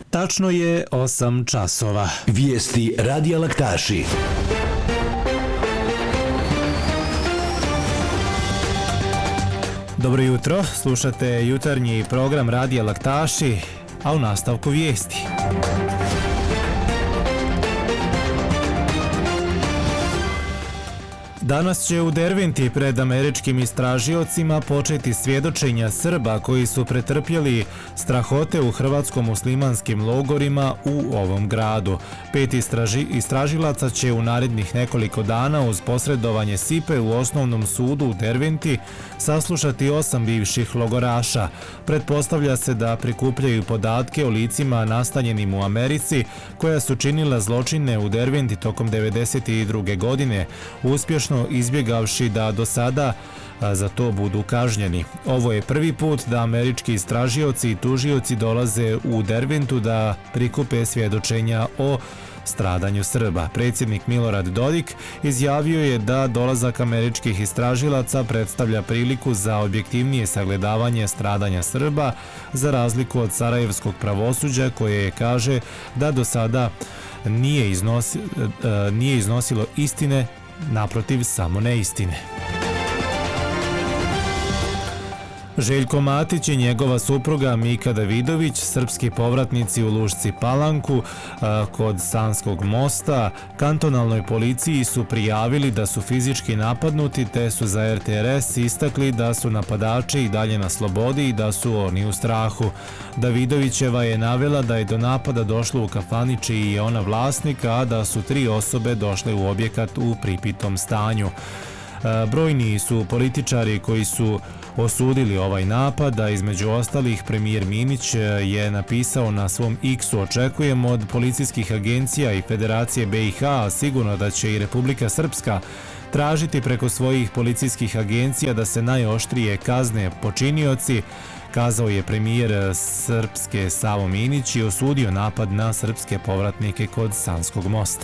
Tačno je 8 časova. Vijesti Radija Laktaši. Dobro jutro, slušate jutarnji program Radija Laktaši, a u nastavku vijesti. Danas će u Derventi pred američkim istražiocima početi svjedočenja Srba koji su pretrpjeli strahote u hrvatsko-muslimanskim logorima u ovom gradu. 5 istražilaca će u narednih nekoliko dana uz posredovanje SIPE u osnovnom sudu u Derventi saslušati 8 bivših logoraša. Pretpostavlja se da prikupljaju podatke o licima nastanjenim u Americi koja su činila zločine u Derventi tokom 1992. godine, uspješno izbjegavši da do sada za to budu kažnjeni. Ovo je prvi put da američki istražioci i tužioci dolaze u Derventu da prikupe svjedočenja o stradanju Srba. Predsjednik Milorad Dodik izjavio je da dolazak američkih istražilaca predstavlja priliku za objektivnije sagledavanje stradanja Srba, za razliku od sarajevskog pravosuđa koje kaže da do sada nije iznosilo istine, naprotiv samo neistine. Željko Matić i njegova supruga Mika Davidović, srpski povratnici u Lušci Palanku kod Sanskog mosta, kantonalnoj policiji su prijavili da su fizički napadnuti, te su za RTRS istakli da su napadači i dalje na slobodi i da su oni u strahu. Davidovićeva je navela da je do napada došlo u kafani čiji je ona vlasnika, a da su 3 osobe došle u objekat u pripitom stanju. Brojni su političari koji su osudili ovaj napad, a između ostalih premijer Minić je napisao na svom X-u: očekujemo od policijskih agencija i Federacije BiH, a sigurno da će i Republika Srpska tražiti preko svojih policijskih agencija da se najoštrije kazne počinioci, kazao je premijer Srpske Savo Minić i osudio napad na srpske povratnike kod Sanskog mosta.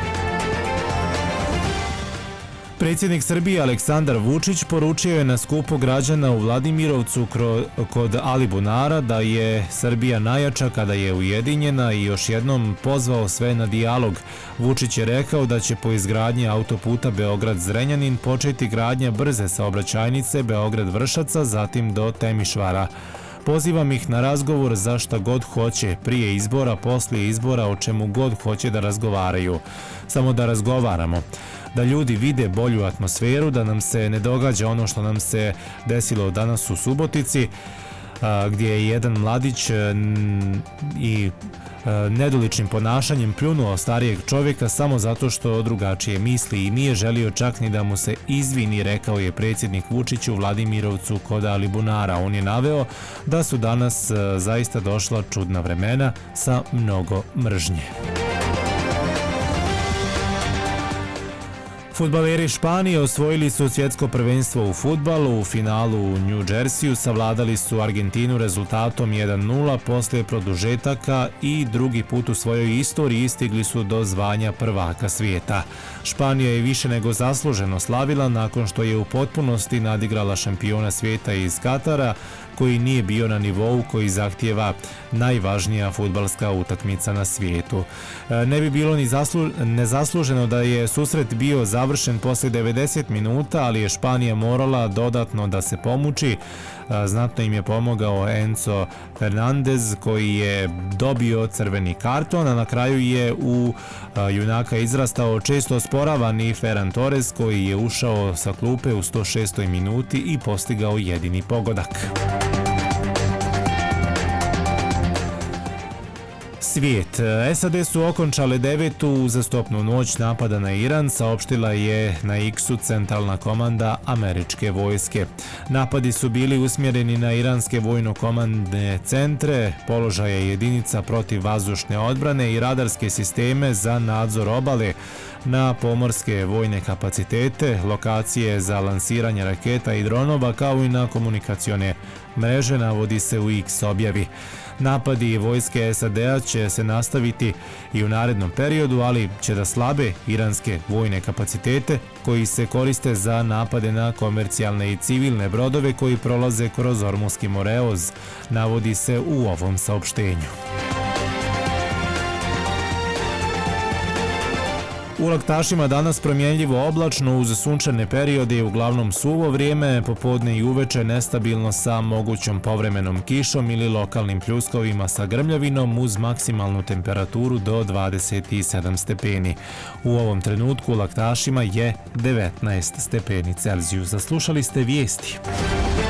Predsjednik Srbije Aleksandar Vučić poručio je na skupu građana u Vladimirovcu kod Alibunara da je Srbija najjača kada je ujedinjena i još jednom pozvao sve na dijalog. Vučić je rekao da će po izgradnji autoputa Beograd-Zrenjanin početi gradnja brze saobraćajnice Beograd-Vršaca, zatim do Temišvara. Pozivam ih na razgovor za šta god hoće, prije izbora, poslije izbora, o čemu god hoće da razgovaraju. Samo da razgovaramo. Da ljudi vide bolju atmosferu, da nam se ne događa ono što nam se desilo danas u Subotici, gdje je jedan mladić i nedoličnim ponašanjem pljunuo starijeg čovjeka samo zato što drugačije misli i nije želio čak ni da mu se izvini, rekao je predsjednik Vučić u Vladimirovcu kod Alibunara. On je naveo da su danas zaista došla čudna vremena sa mnogo mržnje. Fudbaleri Španije osvojili su svjetsko prvenstvo u fudbalu. U finalu u New Jerseyu savladali su Argentinu rezultatom 1:0 poslije produžetaka i drugi put u svojoj istoriji istigli su do zvanja prvaka svijeta. Španija je više nego zasluženo slavila nakon što je u potpunosti nadigrala šampiona svijeta iz Katara, koji nije bio na nivou koji zahtijeva najvažnija fudbalska utakmica na svijetu. Ne bi bilo ni nezasluženo da je susret bio završen poslije 90 minuta, ali je Španija morala dodatno da se pomuči. Znatno im je pomogao Enzo Fernandez koji je dobio crveni karton, a na kraju je u junaka izrastao često osporavani Ferran Torres koji je ušao sa klupe u 106. minuti i postigao jedini pogodak. Svijet. SAD su okončale 9. uzastopnu noć napada na Iran, saopštila je na X-u centralna komanda američke vojske. Napadi su bili usmjereni na iranske vojno-komandne centre, položaje jedinica protivvazdušne odbrane i radarske sisteme za nadzor obale, na pomorske vojne kapacitete, lokacije za lansiranje raketa i dronova, kao i na komunikacione mreže, navodi se u X objavi. Napadi vojske SAD-a će se nastaviti i u narednom periodu, ali će da slabe iranske vojne kapacitete koji se koriste za napade na komercijalne i civilne brodove koji prolaze kroz Ormuski moreoz, navodi se u ovom saopštenju. U Laktašima danas promjenljivo oblačno uz sunčane periode i uglavnom suvo vrijeme, popodne i uveče nestabilno sa mogućom povremenom kišom ili lokalnim pljuskovima sa grmljavinom uz maksimalnu temperaturu do 27 stepeni. U ovom trenutku u Laktašima je 19 stepeni Celzijusa. Slušali ste vijesti.